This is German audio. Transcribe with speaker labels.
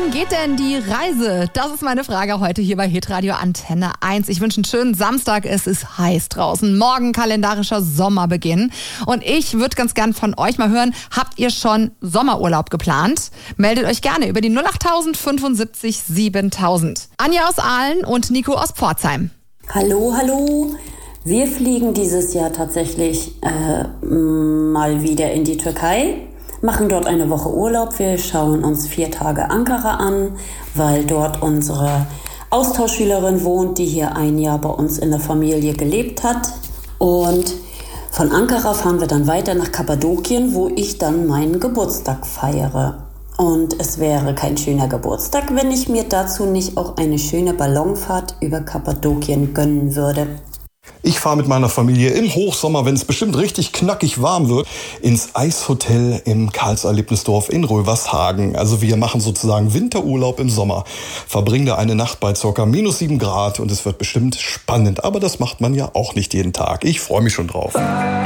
Speaker 1: Wohin geht denn die Reise? Das ist meine Frage heute hier bei Hitradio Antenne 1. Ich wünsche einen schönen Samstag. Es ist heiß draußen. Morgen kalendarischer Sommerbeginn. Und ich würde ganz gern von euch mal hören, habt ihr schon Sommerurlaub geplant? Meldet euch gerne über die 08000 75 7000. Anja aus Aalen und Nico aus Pforzheim.
Speaker 2: Hallo, hallo. Wir fliegen dieses Jahr tatsächlich mal wieder in die Türkei, machen dort eine Woche Urlaub. Wir schauen uns 4 Tage Ankara an, weil dort unsere Austauschschülerin wohnt, die hier ein Jahr bei uns in der Familie gelebt hat. Und von Ankara fahren wir dann weiter nach Kappadokien, wo ich dann meinen Geburtstag feiere. Und es wäre kein schöner Geburtstag, wenn ich mir dazu nicht auch eine schöne Ballonfahrt über Kappadokien gönnen würde.
Speaker 3: Ich fahre mit meiner Familie im Hochsommer, wenn es bestimmt richtig knackig warm wird, ins Eishotel im Karlserlebnisdorf in Rövershagen. Also wir machen sozusagen Winterurlaub im Sommer, verbringen da eine Nacht bei ca. -7 Grad und es wird bestimmt spannend. Aber das macht man ja auch nicht jeden Tag. Ich freue mich schon drauf.